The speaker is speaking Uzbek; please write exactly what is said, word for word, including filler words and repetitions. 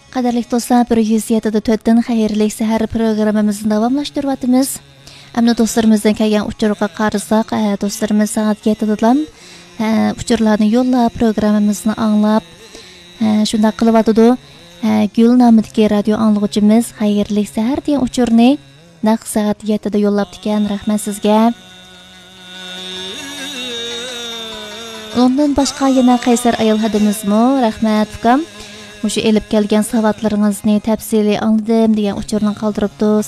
Qadarli dostlar, bir yuz yetti to'rtdan xayrli sahar programmamizni davomlashtiryapmiz. Ammo do'stlarimizdan kelgan uchurga qarasak, do'stlarimiz soat yettidan uchurlarni yo'llab, programmamizni anglab, shunday qilyotdi. Gul nomidagi radio anglag'uchimiz xayrli sahar degan uchurni naq soat yettida yo'llab ekan. Rahmat sizga. Ondan boshqa yana Qaysar ayol hadimizmi? Rahmat ukam. Mushu elib kelgan savatlaringizni tafsili angladim degan uchurni qoldiribdi.